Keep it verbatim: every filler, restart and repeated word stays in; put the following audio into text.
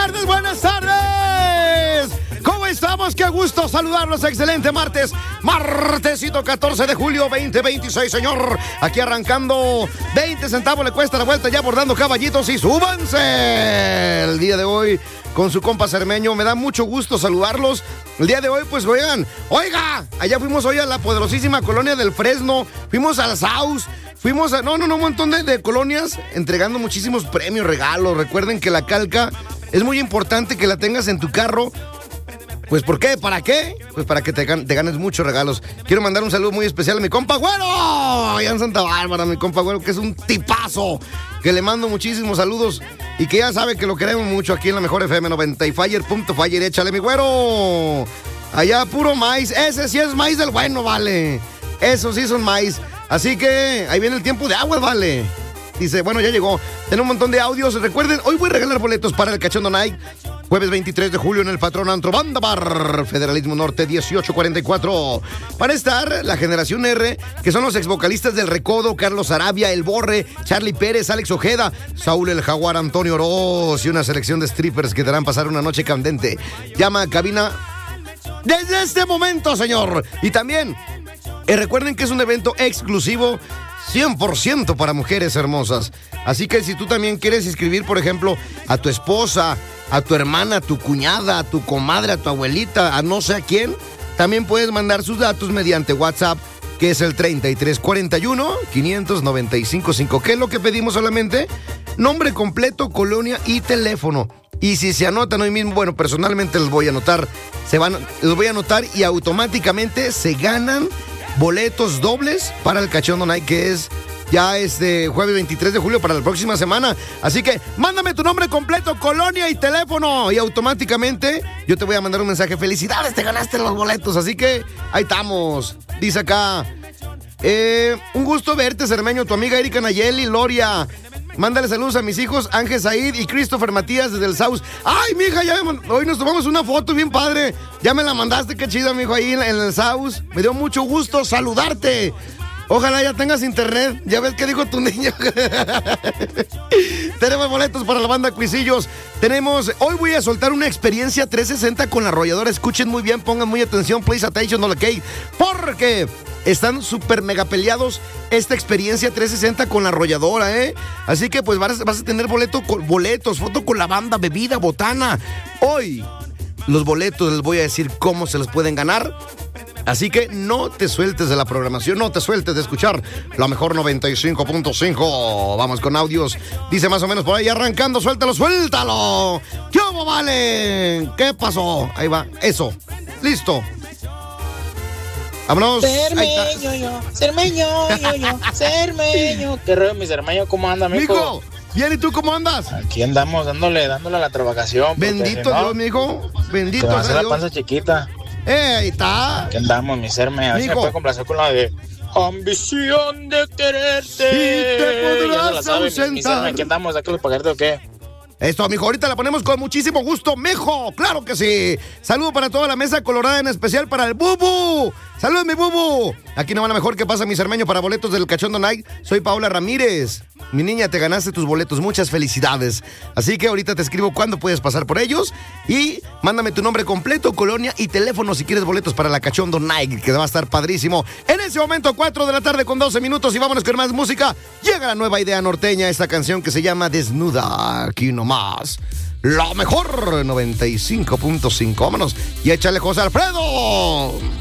tardes, buenas tardes. ¿Cómo estamos? Qué gusto saludarlos. Excelente martes. Martesito catorce de julio veinte veintiséis, señor. Aquí arrancando. veinte centavos le cuesta la vuelta, ya bordando caballitos y súbanse. El día de hoy con su compa Cermeño. Me da mucho gusto saludarlos. El día de hoy, pues, oigan, oiga, allá fuimos hoy a la poderosísima colonia del Fresno. Fuimos al Saus. Fuimos a, no, no, no, un montón de, de colonias entregando muchísimos premios, regalos. Recuerden que la calca es muy importante que la tengas en tu carro. Pues, ¿por qué? ¿Para qué? Pues para que te, gan- te ganes muchos regalos. Quiero mandar un saludo muy especial a mi compa Güero, allá en Santa Bárbara, mi compa Güero, que es un tipazo, que le mando muchísimos saludos y que ya sabe que lo queremos mucho aquí en la mejor F M noventa y Fire punto Fire. Échale, mi Güero. Allá puro maíz. Ese sí es maíz del bueno, vale. Eso sí son maíz. Así que ahí viene el tiempo de aguas, vale. Dice, bueno, ya llegó. Tiene un montón de audios. Recuerden, hoy voy a regalar boletos para el Cachondo Night. Jueves veintitrés de julio en el Patrón Antro Banda Bar, Federalismo Norte dieciocho cuarenta y cuatro. Para estar la generación R, que son los exvocalistas del Recodo, Carlos Arabia, El Borre, Charlie Pérez, Alex Ojeda, Saúl el Jaguar, Antonio Oroz y una selección de strippers que te harán pasar una noche candente. Llama a cabina desde este momento, señor. Y también, eh, recuerden que es un evento exclusivo cien por ciento para mujeres hermosas. Así que si tú también quieres inscribir, por ejemplo, a tu esposa, a tu hermana, a tu cuñada, a tu comadre, a tu abuelita, a no sé a quién, también puedes mandar sus datos mediante WhatsApp, que es el treinta y tres cuarenta y uno, quinientos noventa y cinco cinco. ¿Qué es lo que pedimos solamente? Nombre completo, colonia y teléfono. Y si se anotan hoy mismo, bueno, personalmente los voy a anotar, se van, los voy a anotar y automáticamente se ganan boletos dobles para el Cachondo Night, que es ya este jueves veintitrés de julio para la próxima semana. Así que mándame tu nombre completo, colonia y teléfono y automáticamente yo te voy a mandar un mensaje. Felicidades, te ganaste los boletos. Así que ahí estamos. Dice acá, eh, un gusto verte, Cermeño, tu amiga Erika Nayeli, Loria. Mándale saludos a mis hijos Ángel Said y Christopher Matías desde el Saus. Ay, mija, ya me, hoy nos tomamos una foto bien padre. Ya me la mandaste, qué chido, mijo, ahí en, en el Saus. Me dio mucho gusto saludarte. Ojalá ya tengas internet. Ya ves qué dijo tu niño. Tenemos boletos para la banda Cuisillos. Tenemos, hoy voy a soltar una experiencia trescientos sesenta con la arrolladora. Escuchen muy bien, pongan muy atención, please attention, no okay, porque están súper mega peleados esta experiencia trescientos sesenta con la arrolladora, ¿eh? Así que pues vas, vas a tener boleto, boletos, foto con la banda, bebida, botana. Hoy los boletos les voy a decir cómo se los pueden ganar. Así que no te sueltes de la programación, no te sueltes de escuchar la mejor noventa y cinco punto cinco. Vamos con audios. Dice más o menos por ahí, arrancando, suéltalo, suéltalo. ¿Qué hubo, vale? ¿Qué pasó? Ahí va, eso. Listo. Vámonos. Cermeño, yo, Cermeño, yo, yo, Cermeño. ¿Qué rollo, mi Cermeño? ¿Cómo anda, mijo? Mijo, bien, ¿y tú cómo andas? Aquí andamos dándole, dándole a la trabajación. Bendito si no, Dios, mijo. Bendito se va a hacer sea la Dios. panza chiquita. Eh, ahí está. Aquí andamos, mi Cermeño. A ver si me Mijo. puede complacer con la de ambición de quererte. Sí, te podrás Ya se la sabe, mi- mi ausentar. Cermeño. ¿Aquí andamos? ¿A qué los pagarte o qué? Esto, mijo, ahorita la ponemos con muchísimo gusto, mijo. Claro que sí. Saludo para toda la mesa colorada, en especial para el Bubu. Saludos, mi Bubu. Aquí no va la mejor que pasa, mi Cermeño, para boletos del Cachondo Night. Soy Paola Ramírez. Mi niña, te ganaste tus boletos. Muchas felicidades. Así que ahorita te escribo cuándo puedes pasar por ellos. Y mándame tu nombre completo, colonia y teléfono si quieres boletos para la Cachondo Night, que va a estar padrísimo. En ese momento, cuatro de la tarde con doce minutos. Y vámonos con más música. Llega la nueva idea norteña, esta canción que se llama Desnuda. Aquí nomás. La mejor noventa y cinco punto cinco. Vámonos y échale José Alfredo.